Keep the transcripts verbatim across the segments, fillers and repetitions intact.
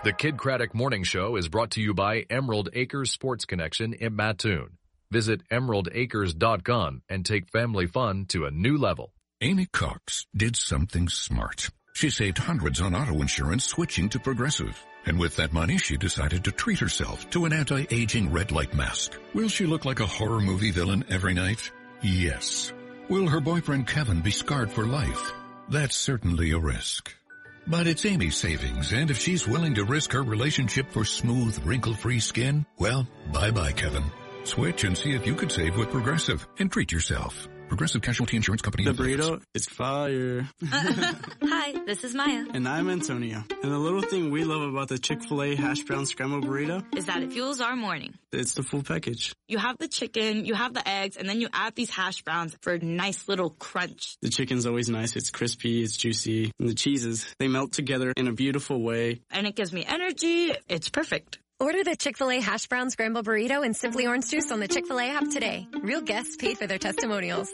The Kid Craddock Morning Show is brought to you by Emerald Acres Sports Connection in Mattoon. Visit emerald acres dot com and take family fun to a new level. Amy Cox did something smart. She saved hundreds on auto insurance switching to Progressive. And with that money, she decided to treat herself to an anti-aging red light mask. Will she look like a horror movie villain every night? Yes. Will her boyfriend Kevin be scarred for life? That's certainly a risk. But it's Amy's savings, and if she's willing to risk her relationship for smooth, wrinkle-free skin, well, bye-bye, Kevin. Switch and see if you could save with Progressive and treat yourself. Progressive Casualty Insurance Company. The burrito is fire. Hi, this is Maya. And I'm Antonio. And the little thing we love about the Chick-fil-A hash brown scrambled burrito is that it fuels our morning. It's the full package. You have the chicken, you have the eggs, and then you add these hash browns for a nice little crunch. The chicken's always nice. It's crispy, it's juicy. And the cheeses, they melt together in a beautiful way. And it gives me energy. It's perfect. Order the Chick-fil-A Hash Brown Scramble Burrito and Simply Orange Juice on the Chick-fil-A app today. Real guests paid for their testimonials.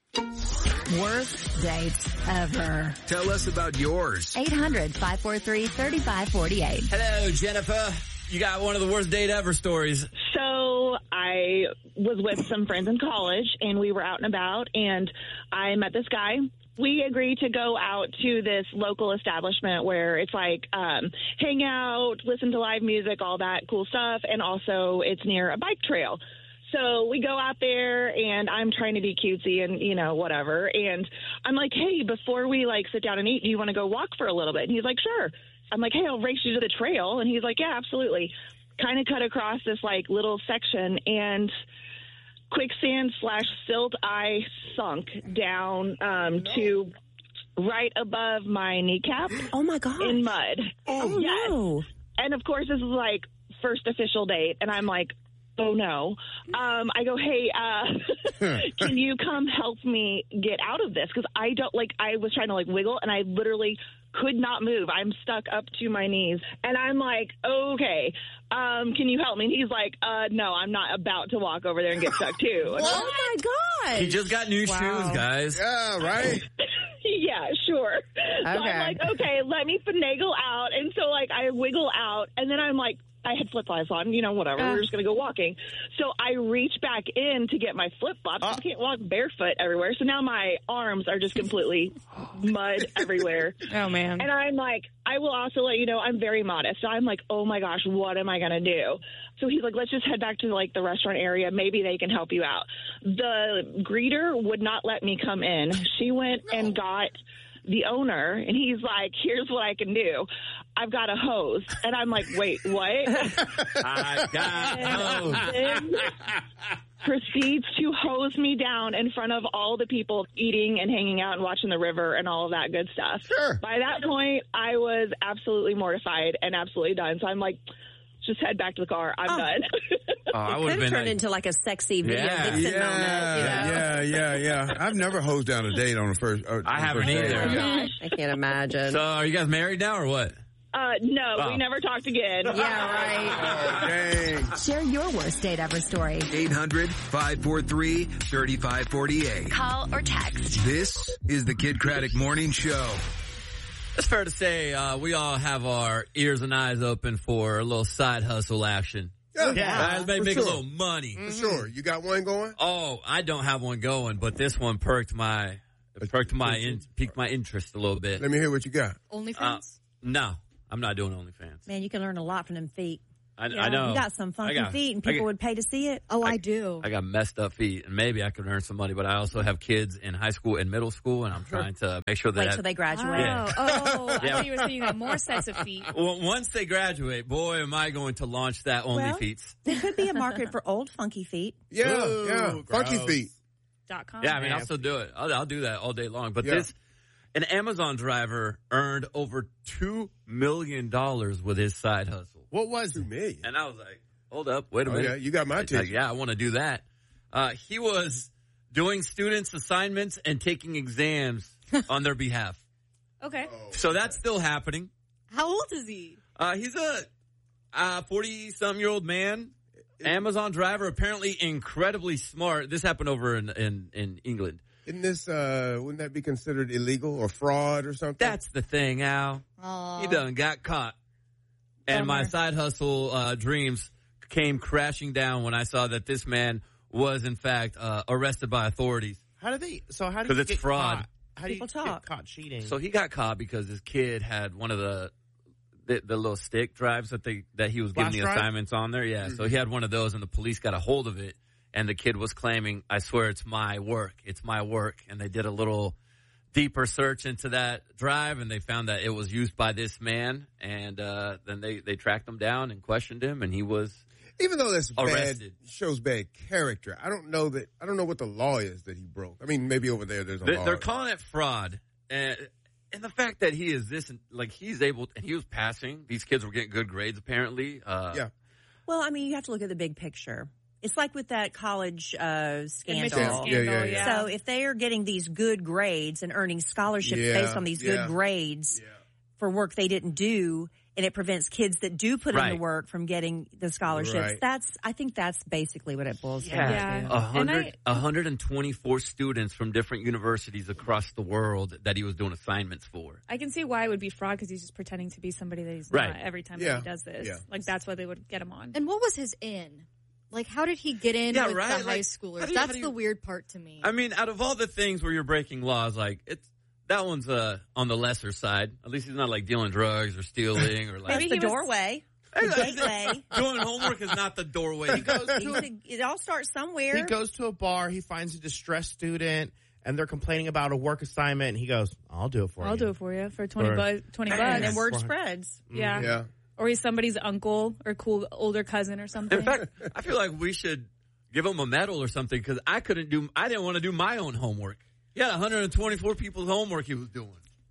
Worst dates ever. Tell us about yours. eight hundred, five four three, three five four eight. Hello, Jennifer. You got one of the worst date ever stories. So I was with some friends in college, and we were out and about, and I met this guy. We agreed to go out to this local establishment where it's like um, hang out, listen to live music, all that cool stuff, and also it's near a bike trail. So we go out there, and I'm trying to be cutesy and, you know, whatever. And I'm like, hey, before we, like, sit down and eat, do you want to go walk for a little bit? And he's like, sure. I'm like, hey, I'll race you to the trail. And he's like, yeah, absolutely. Kind of cut across this, like, little section, and quicksand slash silt I sunk down um, no. to right above my kneecap. Oh, my God. In mud. Oh, yes. no. And, of course, this is, like, first official date. And I'm like, oh, no. Um, I go, hey, uh, can you come help me get out of this? Because I don't, like, I was trying to, like, wiggle, and I literally could not move. I'm stuck up to my knees. And I'm like, okay, um, can you help me? And he's like, uh, no, I'm not about to walk over there and get stuck, too. Oh, my God. He just got new wow. shoes, guys. Yeah, right? Yeah, sure. Okay. So I'm like, okay, let me finagle out. And so, like, I wiggle out, and then I'm like, I had flip-flops on, you know, whatever. Uh, we were just going to go walking. So I reach back in to get my flip-flops. Uh, I can't walk barefoot everywhere. So now my arms are just completely mud everywhere. Oh, man. And I'm like, I will also let you know, I'm very modest. So I'm like, oh, my gosh, what am I going to do? So he's like, let's just head back to, like, the restaurant area. Maybe they can help you out. The greeter would not let me come in. She went no. and got the owner, and he's like, here's what I can do. I've got a hose. And I'm like, wait, what? I got a hose. Proceeds to hose me down in front of all the people eating and hanging out and watching the river and all of that good stuff. Sure. By that point, I was absolutely mortified and absolutely done. So I'm like, just head back to the car. I'm oh. done. Oh, I it could have turned like, into like a sexy video yeah. vixen yeah, moment. You know? Yeah, yeah, yeah. I've never hosed down a date on the first. Uh, I haven't first either. Yeah. I can't imagine. So, are you guys married now or what? Uh, no, oh. we never talked again. Yeah, right. Oh, share your worst date ever story. eight hundred, five four three, three five four eight. Call or text. This is the Kid Craddock Morning Show. It's fair to say uh, we all have our ears and eyes open for a little side hustle action. Yeah, yeah. Right, make sure. a little money. For sure. You got one going? Oh, I don't have one going, but this one perked my perked my in, piqued my interest a little bit. Let me hear what you got. OnlyFans? Uh, no, I'm not doing OnlyFans. Man, you can learn a lot from them feet. I, yeah, I know. You got some funky got, feet, and people got, would pay to see it. Oh, I, I do. I got messed up feet, and maybe I could earn some money, but I also have kids in high school and middle school, and I'm trying to make sure that... Wait till they graduate. Yeah. Oh, I thought you were saying you got more sets of feet. Well, once they graduate, boy, am I going to launch that Only well, Feet. There could be a market for old funky feet. Yeah, Ooh, yeah. gross. Funky feet. Dot com. Yeah, I mean, I'll still do it. I'll, I'll do that all day long. But yeah. this... An Amazon driver earned over two million dollars with his side hustle. What was two million? And I was like, hold up, wait a oh, minute. Yeah, you got my attention. Like, yeah, I want to do that. Uh, he was doing students' assignments and taking exams on their behalf. Okay. Oh, so that's still happening. How old is he? Uh, he's a uh, forty-some-year-old man, Amazon driver, apparently incredibly smart. This happened over in, in, in England. Isn't this, uh, wouldn't that be considered illegal or fraud or something? That's the thing, Al. Aww. He done got caught. And my Bummer. side hustle uh, dreams came crashing down when I saw that this man was, in fact, uh, arrested by authorities. How do they? So how do 'Cause you it's get fraud. Caught? How do People you talk. get caught cheating? So he got caught because his kid had one of the the, the little stick drives that they that he was giving Flash the drive? assignments on there. Yeah, so he had one of those, and the police got a hold of it, and the kid was claiming, "I swear it's my work. It's my work." And they did a little deeper search into that drive, and they found that it was used by this man. And uh, then they they tracked him down and questioned him, and he was. Even though that's bad, Arrested. shows bad character. I don't know that. I don't know what the law is that he broke. I mean, maybe over there there's a They, law. they're calling it fraud, and, and the fact that he is this, like he's able, and he was passing. These kids were getting good grades apparently. Uh, yeah. Well, I mean, you have to look at the big picture. It's like with that college uh, scandal. Admissions scandal, Yeah, yeah, yeah. So if they are getting these good grades and earning scholarships Yeah, based on these yeah. good grades for work they didn't do, and it prevents kids that do put in Right. the work from getting the scholarships, Right. that's I think that's basically what it boils Yeah, down to. a hundred, a hundred and twenty-four students from different universities across the world that he was doing assignments for. I can see why it would be fraud because he's just pretending to be somebody that he's Right. not every time Yeah. that he does this. Yeah. Like that's why they would get him on. And what was his in? Like, how did he get in Yeah, with right, the like, high schoolers? how do you- That's how do the you- weird part to me. I mean, out of all the things where you're breaking laws, like it's that one's uh, on the lesser side. At least he's not like dealing drugs or stealing or like That's the doorway. The gateway. doing homework is not the doorway. He goes to It it all starts somewhere. He goes to a bar. He finds a distressed student, and they're complaining about a work assignment. And he goes, "I'll do it for I'll you." do it for you for twenty For- bucks. Twenty bucks, and then word spreads. Yeah. Yeah. Or he's somebody's uncle or cool older cousin or something. In fact, I feel like we should give him a medal or something because I couldn't do. I didn't want to do my own homework. He had one hundred twenty-four people's homework he was doing.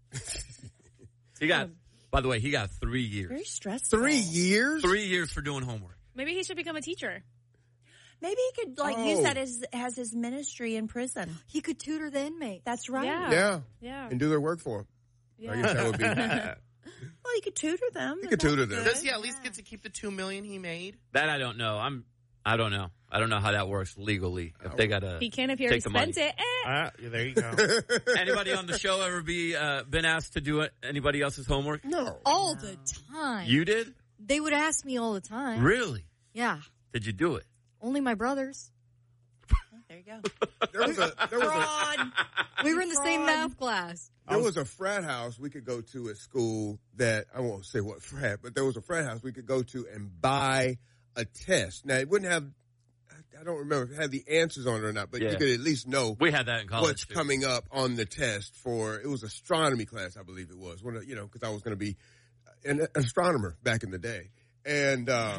He got. By the way, he got three years. Very stressful. Three years? Three years for doing homework. Maybe he should become a teacher. Maybe he could like Oh. use that as as his ministry in prison. He could tutor the inmates. That's right. Yeah. Yeah. Yeah. And do their work for him. I guess that would be. Well, you could tutor them. You could tutor them. Does he at least get to keep the two million he made? That I don't know. I'm. I don't know. I don't know how that works legally. If they gotta He can if he take already the money. spent it. Eh. Uh, yeah, there you go. Anybody on the show ever be uh, been asked to do it, anybody else's homework? No. All the time. You did? They would ask me all the time. Really? Yeah. Did you do it? Only my brothers. There you go. There was a there was a, We were in the same Fraud. math class. there was a frat house we could go to at school that I won't say what frat, but there was a frat house we could go to and buy a test. Now it wouldn't have. I don't remember if it had the answers on it or not, but Yeah. you could at least know We had that in college. what's too. coming up on the test for. It was astronomy class, I believe it was. One of, you know, because I was going to be an astronomer back in the day, and um,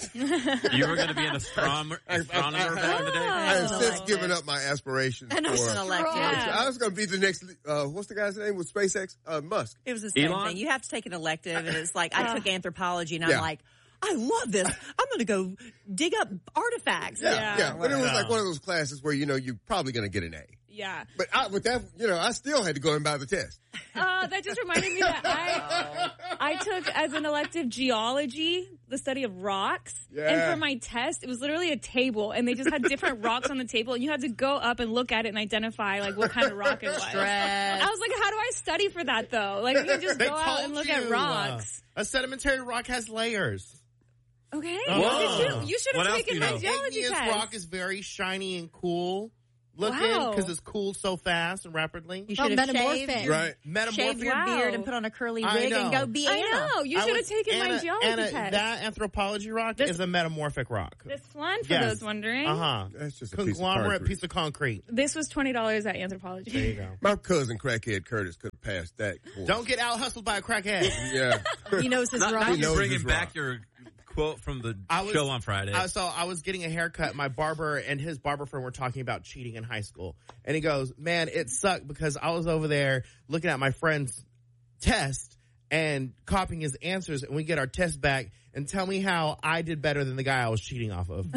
You were going to be an astronomer, astronomer back in the day? I have since given up my aspirations And for. it was an elective. Yeah. I was going to be the next. Uh, what's the guy's name with SpaceX? Uh, Musk. It was the same Elon? thing. You have to take an elective, and it's like I took anthropology, and I'm Yeah. like, I love this. I'm going to go dig up artifacts. Yeah, Yeah. yeah. But it was Wow. like one of those classes where you know you're probably going to get an A. Yeah. But I, with that, you know, I still had to go and buy the test. Uh, that just reminded me that I I took as an elective geology, the study of rocks. Yeah. And for my test, it was literally a table, and they just had different rocks on the table, and you had to go up and look at it and identify like what kind of rock it was. Stress. I was like, how do I study for that though? Like you can just They go out told and look you, at rocks. uh, a sedimentary rock has layers. Okay. Whoa. Did you, you should What have else taken do my you know? geology Igneous test. rock is very shiny and cool looking Wow. because it's cooled so fast and rapidly. You Oh, should have metamorphic. shaved your, Right. Metamorphic. shave your Wow. beard and put on a curly I wig and know. go be I Anna. know. You I should have was- taken my Anna- geology Anna, test. That anthropology rock This- is a metamorphic rock. This one, for Yes. those wondering. Uh huh. That's just a piece of Conglomerate concrete. piece of concrete. This was twenty dollars at anthropology. There you go. My cousin crackhead Curtis could have passed that course. Don't get out hustled by a crackhead. Yeah. He knows his Not, rock. not He you knows bringing his back rock. your quote from the I was- show on Friday. Uh, so I was getting a haircut. My barber and his barber friend were talking about cheating in high school. And he goes, man, it sucked because I was over there looking at my friend's test and copying his answers, and we get our test back and tell me how I did better than the guy I was cheating off of.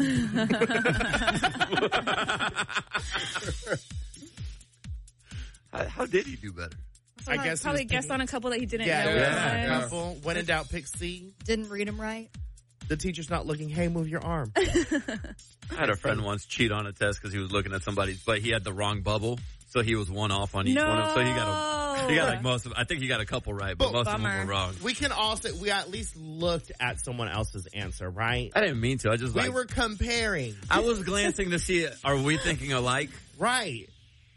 how, how did he do better? I guess he probably was guessed picking- on a couple that he didn't Yeah, know. yeah, was. couple. When in doubt, pick C. Didn't read him right. The teacher's not looking. Hey, move your arm. I had a friend once cheat on a test because he was looking at somebody's, but he had the wrong bubble, so he was one off on each No. one. of them. So he got a You got like most of I think you got a couple right, but But- most Bummer. of them were wrong. We can also, we at least looked at someone else's answer, right? I didn't mean to. I just We like, were comparing. I was glancing to see, are we thinking alike? Right.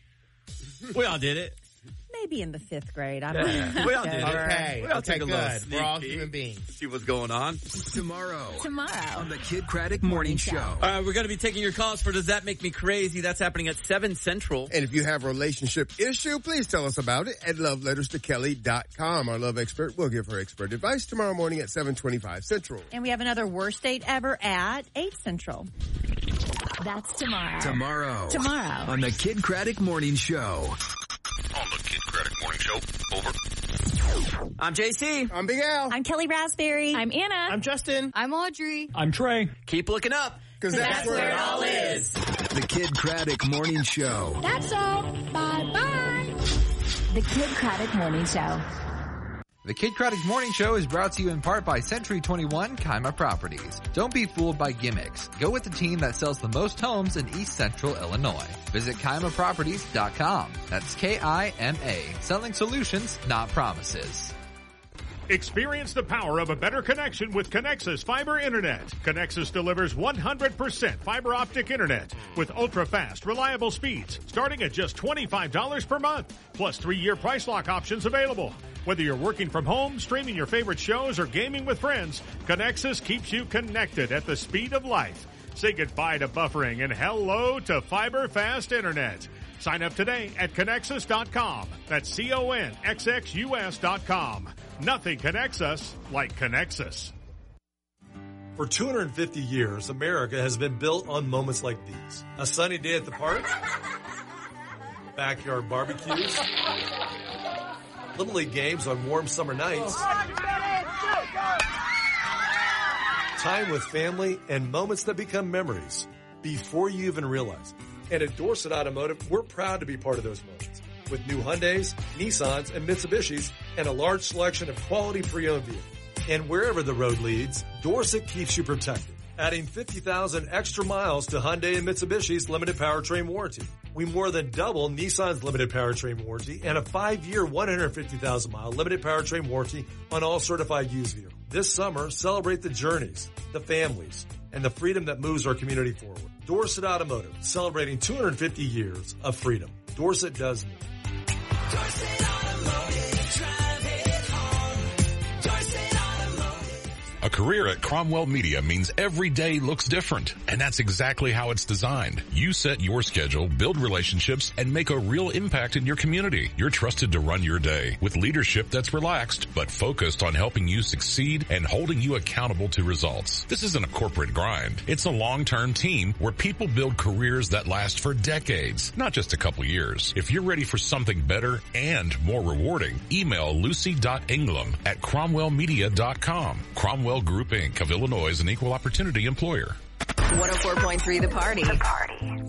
We all did it. Maybe in the fifth grade. I don't Yeah, know. we all did it. Okay. We all Okay, took a little good. sneak We're all peek. human beings. See what's going on. Tomorrow. Tomorrow. On the Kid Craddock Morning Show. All right, we're going to be taking your calls for Does That Make Me Crazy? That's happening at seven Central. And if you have a relationship issue, please tell us about it at love letters to kelly dot com. Our love expert will give her expert advice tomorrow morning at seven twenty-five Central. And we have another worst date ever at eight Central. That's tomorrow. Tomorrow. Tomorrow. On the Kid Craddock Morning Show. On the Kid Craddock Morning Show. Over. I'm J C. I'm Big Al. I'm Kelly Raspberry. I'm Anna. I'm Justin. I'm Audrey. I'm Trey. Keep looking up. Because that's, That's where it all is. The Kid Craddock Morning Show. That's all. Bye-bye. The Kid Craddock Morning Show. The Kid Craddock Morning Show is brought to you in part by Century twenty-one Kima Properties. Don't be fooled by gimmicks. Go with the team that sells the most homes in East Central Illinois. Visit Kima Properties dot com. That's K I M A. Selling solutions, not promises. Experience the power of a better connection with Connexus Fiber Internet. Connexus delivers one hundred percent fiber optic internet with ultra-fast, reliable speeds starting at just twenty-five dollars per month, plus three-year price lock options available. Whether you're working from home, streaming your favorite shows, or gaming with friends, Connexus keeps you connected at the speed of life. Say goodbye to buffering and hello to fiber fast internet. Sign up today at Connexus dot com. That's C O N X X U S dot com. Nothing connects us like Connexus. For two hundred fifty years, America has been built on moments like these. A sunny day at the park, backyard barbecues, Little League games on warm summer nights, time with family, and moments that become memories before you even realize it. And at Dorset Automotive, we're proud to be part of those moments. With new Hyundais, Nissans, and Mitsubishis, and a large selection of quality pre-owned vehicles. And wherever the road leads, Dorset keeps you protected, adding fifty thousand extra miles to Hyundai and Mitsubishi's limited powertrain warranty. We more than double Nissan's limited powertrain warranty and a five-year, one hundred fifty thousand mile limited powertrain warranty on all certified used vehicles. This summer, celebrate the journeys, the families, and the freedom that moves our community forward. Dorset Automotive, celebrating two hundred fifty years of freedom. Dorset does more. A career at Cromwell Media means every day looks different, and that's exactly how it's designed. You set your schedule, build relationships, and make a real impact in your community. You're trusted to run your day with leadership that's relaxed, but focused on helping you succeed and holding you accountable to results. This isn't a corporate grind. It's a long-term team where people build careers that last for decades, not just a couple years. If you're ready for something better and more rewarding, email lucy dot ingram at cromwell media dot com. Cromwell Group Incorporated of Illinois is an equal opportunity employer. one oh four point three The Party. The Party.